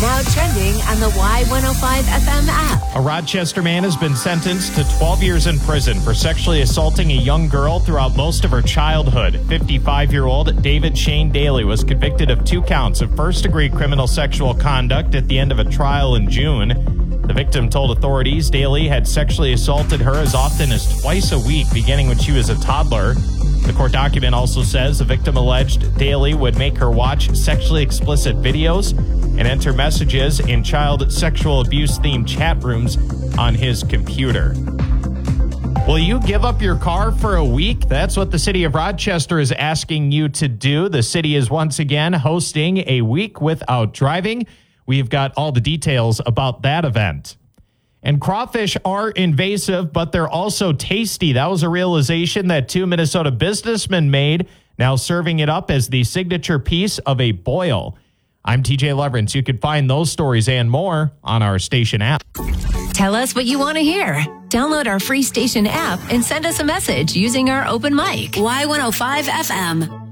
Now trending on the Y105 FM app. A Rochester man has been sentenced to 12 years in prison for sexually assaulting a young girl throughout most of her childhood. 55-year-old David Shane Daly was convicted of 2 counts of first-degree criminal sexual conduct at the end of a trial in June. The victim told authorities Daly had sexually assaulted her as often as twice a week, beginning when she was a toddler. The court document also says the victim alleged Daly would make her watch sexually explicit videos and enter messages in child sexual abuse-themed chat rooms on his computer. Will you give up your car for a week? That's what the city of Rochester is asking you to do. The city is once again hosting a week without driving. We've got all the details about that event. And crawfish are invasive, but they're also tasty. That was a realization that 2 Minnesota businessmen made, now serving it up as the signature piece of a boil. I'm TJ Leverance. You can find those stories and more on our station app. Tell us what you want to hear. Download our free station app and send us a message using our open mic. Y105 FM.